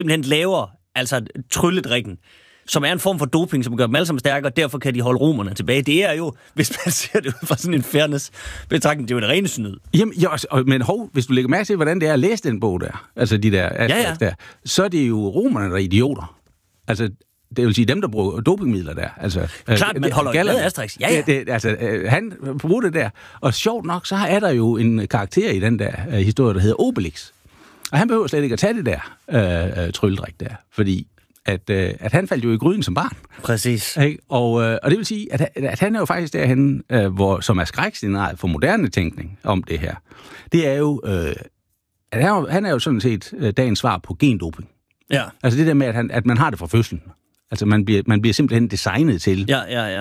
simpelthen laver altså trylledrikken, som er en form for doping, som gør dem alle sammen stærkere, og derfor kan de holde romerne tilbage. Det er jo, hvis man ser det ud fra sådan en fairness-betragtning, det er jo det rene snyd. Jamen, men hvis du lægger mærke til, hvordan det er at læse den bog der, altså de der Asterix der, så er det jo romerne, der er idioter. Altså, det vil sige dem, der bruger dopingmidler der. Altså, klart, man holder med Asterix. Han bruger det der. Og sjovt nok, så er der jo en karakter i den der historie, der hedder Obelix. Og han behøver slet ikke at tage det der trylledrik der, fordi at han faldt jo i gryden som barn. Præcis. Ikke? Og det vil sige, at han er jo faktisk derhen, som er skrækscenariet for moderne tænkning om det her. Det er jo, at han er jo sådan set dagens svar på gendoping. Ja. Altså det der med, at man har det fra fødslen. Altså man bliver simpelthen designet til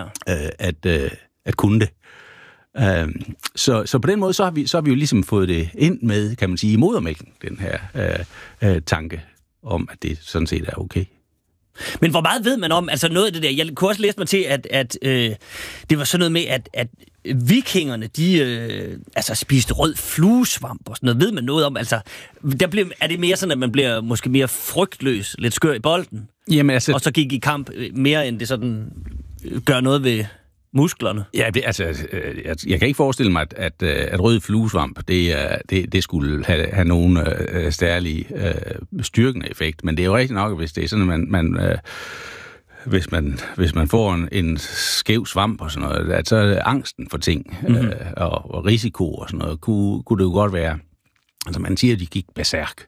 at kunne det. Så på den måde, så har vi jo ligesom fået det ind med, kan man sige, i modermælken, den her tanke om, at det sådan set er okay. Men hvor meget ved man om, altså noget af det der, jeg kunne også læse mig til, at det var sådan noget med, at vikingerne, de spiste rød fluesvamp og sådan noget. Ved man noget om, altså, er det mere sådan, at man bliver måske mere frygtløs, lidt skør i bolden? Jamen, altså, og så gik i kamp mere, end det sådan gør noget ved musklerne? Ja, jeg kan ikke forestille mig, at rød fluesvamp, det skulle have nogen særlig styrkende effekt, men det er jo rigtigt nok, hvis det er sådan, hvis man får en skæv svamp og sådan noget, at så er angsten for ting og risiko og sådan noget, kunne det jo godt være. Altså man siger, at de gik berserk.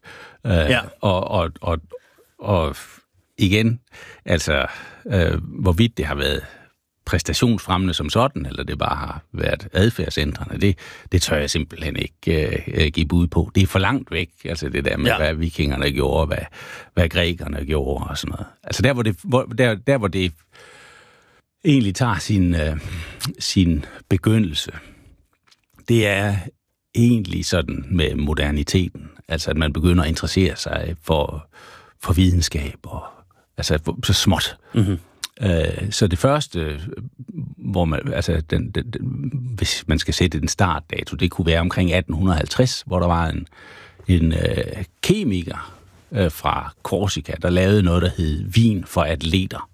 Og igen, altså hvorvidt det har været præstationsfremmende som sådan, eller det bare har været adfærdsændrende, det tør jeg simpelthen ikke give bud på. Det er for langt væk, altså det der med, hvad vikingerne gjorde, hvad grækerne gjorde og sådan noget. Altså der, hvor det egentlig tager sin begyndelse, det er egentlig sådan med moderniteten. Altså at man begynder at interessere sig for videnskab, og altså så småt. Mm-hmm. Så det første, hvor man, altså hvis man skal sætte en startdato, det kunne være omkring 1850, hvor der var en kemiker fra Korsika, der lavede noget, der hed vin for atleter.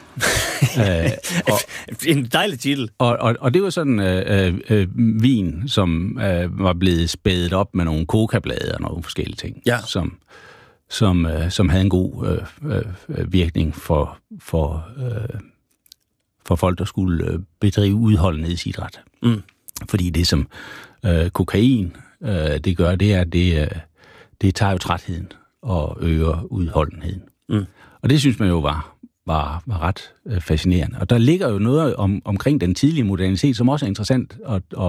En dejlig titel. Og det var sådan vin, som var blevet spædet op med nogle coca-blade og nogle forskellige ting, som havde en god virkning for folk, der skulle bedrive udholdenhedsidræt. Mm. Fordi det, som kokain det gør, det er, at det tager jo trætheden og øger udholdenheden. Mm. Og det synes man jo var ret fascinerende. Og der ligger jo noget omkring den tidlige modernitet, som også er interessant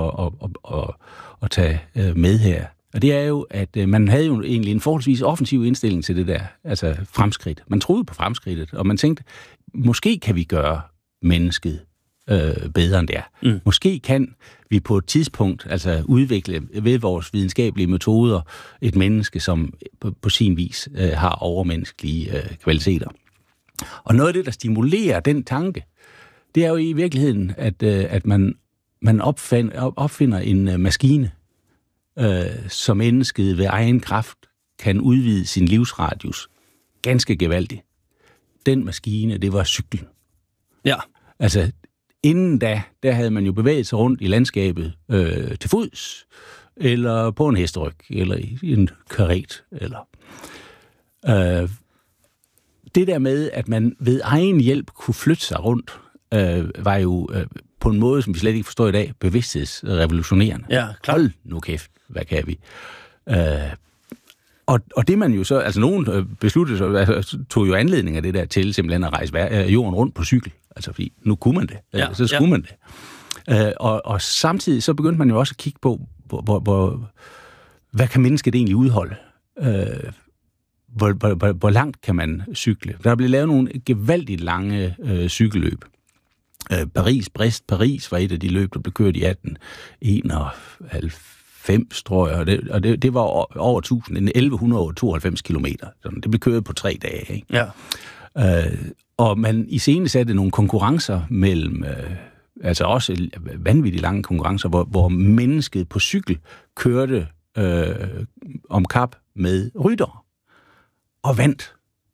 at tage med her. Og det er jo, at man havde jo egentlig en forholdsvis offensiv indstilling til det der, altså fremskridt. Man troede på fremskridtet, og man tænkte, måske kan vi gøre mennesket bedre end det er. Mm. Måske kan vi på et tidspunkt altså udvikle ved vores videnskabelige metoder et menneske, som på sin vis har overmenneskelige kvaliteter. Og noget af det, der stimulerer den tanke, det er jo i virkeligheden, at man opfinder en maskine, som mennesket ved egen kraft kan udvide sin livsradius ganske gevaldigt. Den maskine, det var cyklen. Ja. Altså, inden der havde man jo bevæget sig rundt i landskabet til fods, eller på en hesteryg, eller i en karet, eller... Det der med, at man ved egen hjælp kunne flytte sig rundt, var jo på en måde, som vi slet ikke forstår i dag, bevidsthedsrevolutionerende. Ja, klart. Hold nu kæft, hvad kan vi? Og det man jo så, altså nogen besluttede sig, altså, tog jo anledning af det der til simpelthen at rejse jorden rundt på cykel. Altså fordi nu kunne man det, så skulle man det. Og samtidig så begyndte man jo også at kigge på, hvad kan mennesket egentlig udholde? Hvor langt kan man cykle? Der blev lavet nogle gevaldigt lange cykelløb. Paris var et af de løb, der blev kørt i 1891, tror jeg, og det var over 1192 kilometer. Det blev kørt på 3 dage. Ikke? Ja. Og man iscenesatte nogle konkurrencer mellem, altså også vanvittigt lange konkurrencer, hvor mennesket på cykel kørte om kap med ryttere. Og vandt.